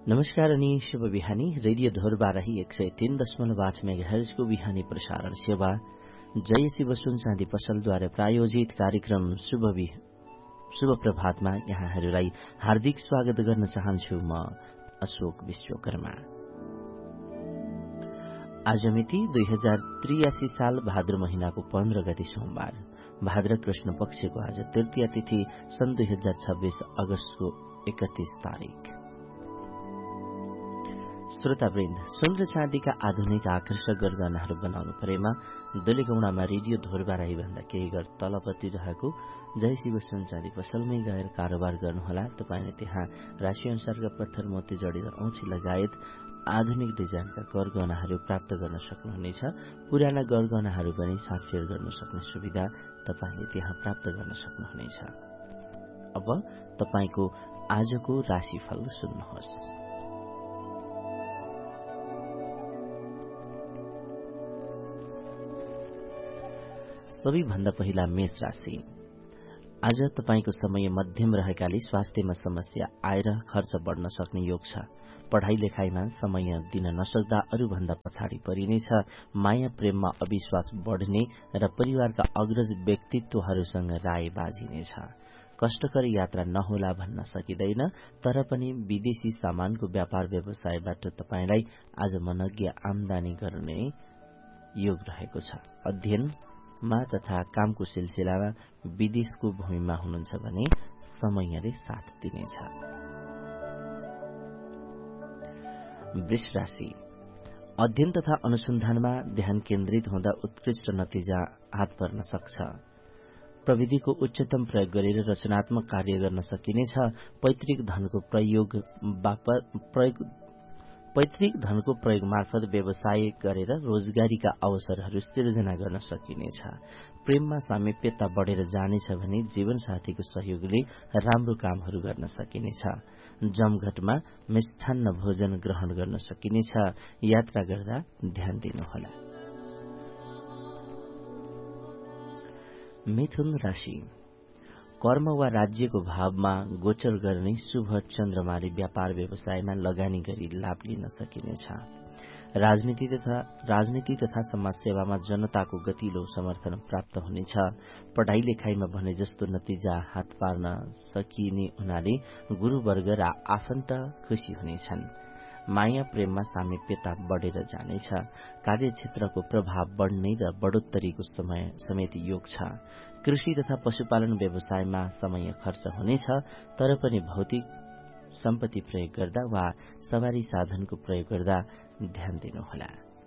नमस्कार अनि शुभ बिहानी। रेडियो धोरबाराही 103.8 मेगाहर्जको बिहानी प्रसारण सेवा जय शिव सुन चाँदी पसलद्वारा प्रायोजित कार्यक्रम शुभ प्रभातमा यहाँहरूलाई हार्दिक स्वागत गर्न चाहन्छु। म अशोक विश्वकर्मा। आज मिति 2083 साल भाद्र महिनाको 15 गते सोमबार, भाद्र कृष्ण पक्षको आज तृतीया तिथि सन् 2026 अगस्तको 31 तारिक। श्रोतावृन्द, सुन र चाँदीका आधुनिक आकर्षक गरगहनाहरू बनाउनु परेमा दोलेगौडामा रेडियो धोरबाराही भन्दा केही घर तलपट्टि रहेको जय शिव सुन चाँदी पसलमै गएर कारोबार गर्नुहोला। तपाईले त्यहाँ राशि अनुसारका पत्थर, मोती, जडित औँठी लगायत आधुनिक डिजाइनका गरगहनाहरू प्राप्त गर्न सक्नुहुनेछ। पुराना गरगहनाहरू पनि साटफेर गर्न सक्ने सुविधा तपाईले त्यहाँ प्राप्त गर्न सक्नुहुनेछ। अब तपाईको आजको राशिफल सुन्नुहोस्। सबैभन्दा पहिला मेष राशि। आज तपाईको समय मध्यम रहेकाले स्वास्थ्यमा समस्या आएर खर्च बढ्न सक्ने योग छ। पढ़ाई लेखाईमा समय दिन नसक्दा अरूभन्दा पछाडि परिनेछ। माया प्रेममा अविश्वास बढ्ने र परिवारका अग्रज व्यक्तित्वहरूसँग राय बाजिनेछ। कष्टकर यात्रा नहोला भन्न सकिँदैन, तर पनि विदेशी सामानको व्यापार व्यवसायबाट तपाईलाई आज मनज्ञ आमदानी गर्ने योग रहेको छ। अध्ययनमा तथा कामको सिलसिलामा विदेशको भूमिमा हुनुहुन्छ भने समयले साथ दिनेछ। वृष राशि। अध्ययन तथा अनुसन्धानमा ध्यान केन्द्रित हुँदा उत्कृष्ट नतिजा हात पर्न सक्छ। प्रविधिको उच्चतम प्रयोग गरेर रचनात्मक कार्य गर्न सकिनेछ। पैतृक धनको प्रयोग मार्फत व्यवसाय गरेर रोजगारीका अवसरहरू सृजना गर्न सकिनेछ। प्रेममा सामिप्यता बढेर जानेछ भने जीवनसाथीको सहयोगले राम्रो कामहरू गर्न सकिनेछ। जमघटमा मिष्ठान्न भोजन ग्रहण गर्न सकिनेछ। यात्रा गर्दा ध्यान दिनुहोला। मिथुन राशि। कर्म वा राज्यको भावमा गोचर गर्ने शुभ चन्द्रमाले व्यापार व्यवसायमा लगानी गरी लाभ लिन सकिनेछ। राजनीति तथा समाजसेवामा जनताको गतिलो समर्थन प्राप्त हुनेछ। पढ़ाई लेखाईमा भने जस्तो नतिजा हात पार्न सकिने हुनाले गुरुवर्ग र आफन्त खुशी हुनेछन्। माया प्रेममा सामिप्यता बढेर जानेछ। कार्यक्षेत्रको प्रभाव बढ्ने र बढोत्तरीको समय समेत योग छ। कृषि तथा पशुपालन व्यवसायमा समय खर्च हुनेछ, तर पनि भौतिक सम्पत्ति प्रयोग गर्दा वा सवारी साधनको प्रयोग गर्दा ध्यान दिनुहोला।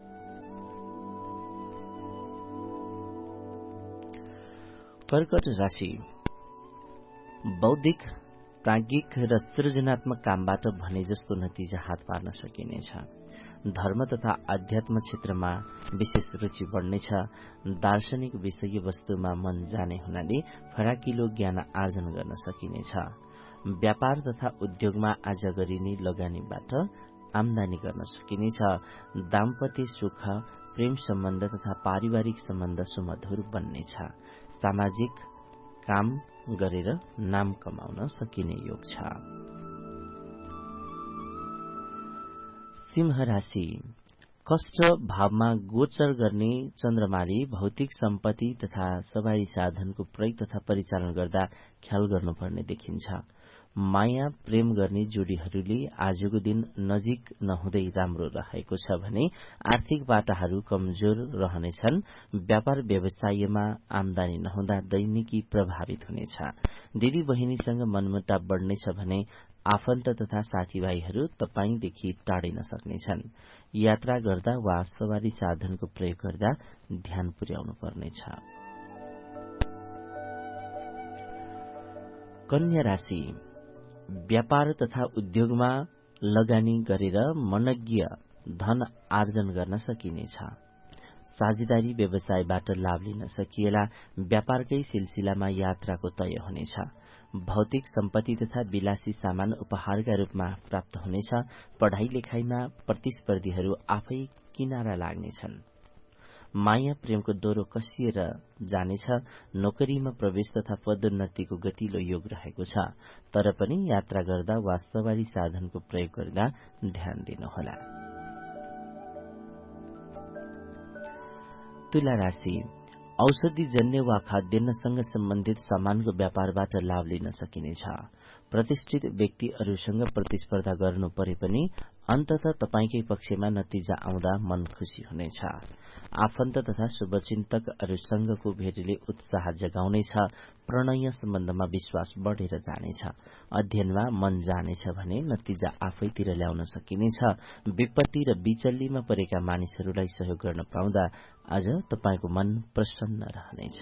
कर्कट राशि। बौद्धिक, प्राज्ञिक र सृजनात्मक कामबाट भने जस्तो नतिजा हात पार्न सकिनेछ। धर्म तथा आध्यात्म क्षेत्रमा विशेष रुचि बढ्नेछ। दार्शनिक विषय वस्तुमा मन जाने हुनाले फराकिलो ज्ञान आर्जन गर्न सकिनेछ। व्यापार तथा उद्योगमा आज गरिने लगानीबाट आमदानी गर्न सकिनेछ। दाम्पत्य सुख, प्रेम सम्बन्ध तथा पारिवारिक सम्बन्ध सुमधुर बन्नेछ। सामाजिक काम गरेर नाम कमाउन सकिने योग छ। सिंह राशि। कष्ट भावमा गोचर गर्ने चन्द्रमाले भौतिक सम्पत्ति तथा सवारी साधनको प्रयोग तथा परिचालन गर्दा ख्याल गर्नुपर्ने देखिन्छ। माया प्रेम गर्ने जोडीहरूले आजको दिन नजिक नहुँदै राम्रो रहेको छ भने आर्थिक बाटाहरू कमजोर रहनेछन्। व्यापार व्यवसायमा आमदानी नहुँदा दैनिकी प्रभावित हुनेछ। दिदी बहिनीसँग मनमुटाव बढ्नेछ भने आफन्त तथा साथीभाइहरू तपाईदेखि टाढिन सक्नेछन्। यात्रा गर्दा वा सवारी साधनको प्रयोग गर्दा ध्यान पुर्याउनु पर्नेछ। कन्या राशि। व्यापार तथा उद्योगमा लगानी गरेर मनज्ञ धन आर्जन गर्न सकिनेछ। साझेदारी व्यवसायबाट लाभ लिन सकिएला। व्यापारकै सिलसिलामा यात्राको तय हुनेछ। भौतिक सम्पत्ति तथा विलासी सामान उपहारका रूपमा प्राप्त हुनेछ। पढ़ाई लेखाईमा प्रतिस्पर्धीहरू आफै किनारा लाग्नेछन्। माया प्रेमको दोहोरो कसिएर जानेछ। नोकरीमा प्रवेश तथा पदोन्नतिको गतिलो योग रहेको छ। तर पनि यात्रा गर्दा वा सवारी साधनको प्रयोग गर्दा ध्यान दिनुहोला। तुला राशि औषधिजन्य वा खाद्यान्नसँग सम्बन्धित सामानको व्यापारबाट लाभ लिन सकिनेछ। प्रतिष्ठित व्यक्तिहरूसँग प्रतिस्पर्धा गर्नु परे पनि अन्ततः तपाईकै पक्षमा नतिजा आउँदा मन खुशी हुनेछ। आफन्त तथा शुभचिन्तकहरूसँगको भेटले उत्साह जगाउनेछ। प्रणय सम्बन्धमा विश्वास बढेर जानेछ। अध्ययनमा मन जानेछ भने नतिजा आफैतिर ल्याउन सकिनेछ। विपत्ति र बिचल्लीमा परेका मानिसहरूलाई सहयोग गर्न पाउँदा आज तपाईको मन प्रसन्न रहनेछ।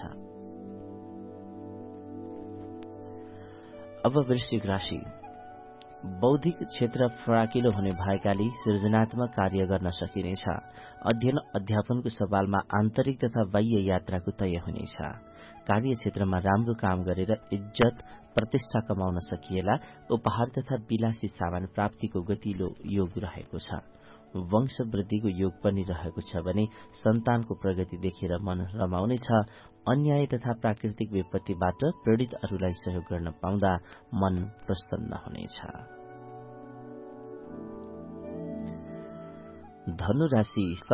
अब वृश्चिक राशि बौद्धिक क्षेत्र फराकिलो हुने भएकाले सृजनात्मक कार्य गर्न सकिनेछ। अध्ययन अध्यापनको सवालमा आन्तरिक तथा बाह्य यात्राको तय हुनेछ। कार्यक्षेत्रमा राम्रो काम गरेर इज्जत प्रतिष्ठा कमाउन सकिएला। उपहार तथा विलासी सामान प्राप्तिको गतिलो योग रहेको छ। वंश वृद्धिको योग पनि रहेको छ भने सन्तानको प्रगति देखेर मन रमाउनेछ। अन्याय तथा प्राकृतिक विपत्तिबाट पीड़ितहरूलाई सहयोग गर्न पाउँदा मन प्रसन्न हुनेछ। धनु राशि